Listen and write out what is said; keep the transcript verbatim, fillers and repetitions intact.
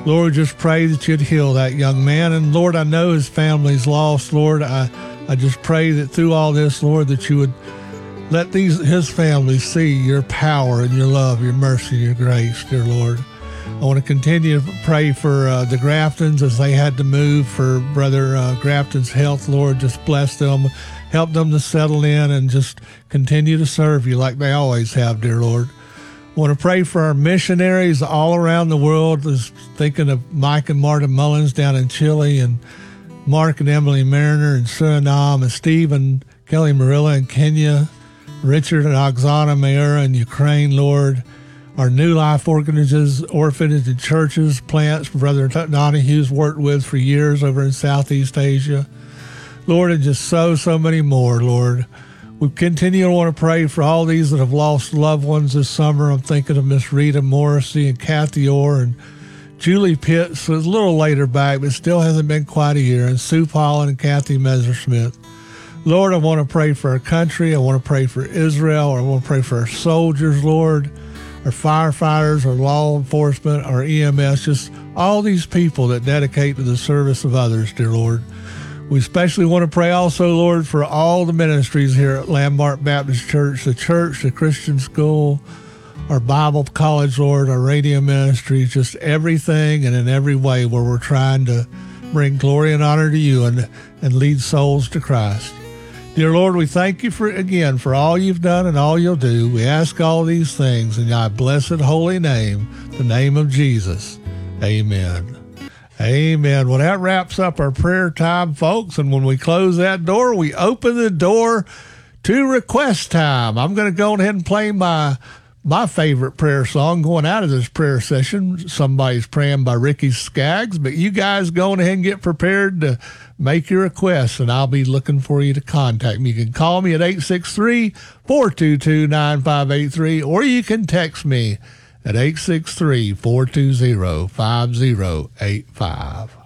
Lord, just pray that you'd heal that young man. And Lord, I know his family's lost. Lord, I, I just pray that through all this, Lord, that you would let these his family see your power and your love, your mercy, your grace, dear Lord. I want to continue to pray for uh, the Graftons as they had to move, for Brother uh, Grafton's health, Lord. Just bless them, help them to settle in and just continue to serve you like they always have, dear Lord. I want to pray for our missionaries all around the world. Just thinking of Mike and Marta Mullins down in Chile, and Mark and Emily Mariner in Suriname, and Steve and Kelly Marilla in Kenya, Richard and Oksana Mayura in Ukraine, Lord. Our New Life orphanages, orphanage and churches, plants Brother Donahue's worked with for years over in Southeast Asia. Lord, and just so, so many more, Lord. We continue to want to pray for all these that have lost loved ones this summer. I'm thinking of Miss Rita Morrissey and Kathy Orr and Julie Pitts, was a little later back, but still hasn't been quite a year, and Sue Pollen and Kathy Messersmith. Lord, I want to pray for our country. I want to pray for Israel. I want to pray for our soldiers, Lord, our firefighters, our law enforcement, our E M S, just all these people that dedicate to the service of others, dear Lord. We especially want to pray also, Lord, for all the ministries here at Landmark Baptist Church, the church, the Christian school, our Bible college, Lord, our radio ministries, just everything and in every way where we're trying to bring glory and honor to you and, and lead souls to Christ. Dear Lord, we thank you for again for all you've done and all you'll do. We ask all these things in thy blessed holy name, the name of Jesus. Amen. Amen. Well, that wraps up our prayer time, folks. And when we close that door, we open the door to request time. I'm going to go ahead and play my my favorite prayer song going out of this prayer session. Somebody's Praying by Ricky Skaggs, but you guys go ahead and get prepared to make your requests, and I'll be looking for you to contact me. You can call me at eight six three, four two two, nine five eight three, or you can text me at eight six three, four two zero, five zero eight five.